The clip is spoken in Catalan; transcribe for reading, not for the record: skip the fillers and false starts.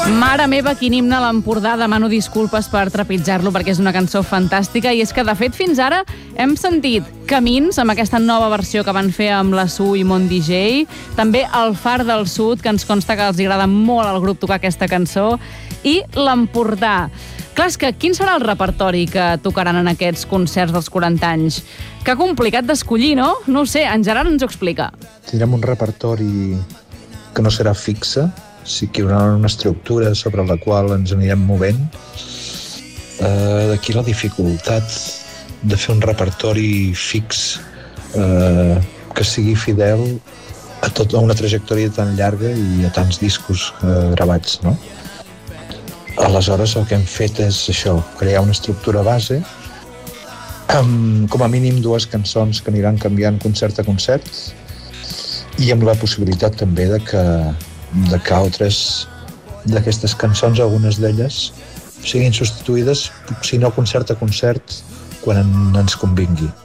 Mare meva, quin himne a l'Empordà. Demano disculpes per trepitjar-lo perquè és una cançó fantàstica i és que, de fet, fins ara hem sentit Camins, amb aquesta nova versió que van fer amb la Su i Mont DJ, també El Far del Sud, que ens consta que els agrada molt al grup tocar aquesta cançó, i l'Empordà. Clar, és que quin serà el repertori que tocaran en aquests concerts dels 40 anys? Que complicat d'escollir, no? No ho sé, en Gerard ens ho explica. Tindrem un repertori que no serà fixe, sí que hi haurà una estructura sobre la qual ens anirem movent. D'aquí la dificultat de fer un repertori fix que sigui fidel a tota una trajectòria tan llarga i a tants discos gravats, no? Aleshores el que hem fet és això, crear una estructura base amb com a mínim 2 cançons que aniran canviant concert a concert i amb la possibilitat també de que altres d'aquestes cançons, algunes d'elles, siguin substituïdes, si no concert a concert, quan ens convingui.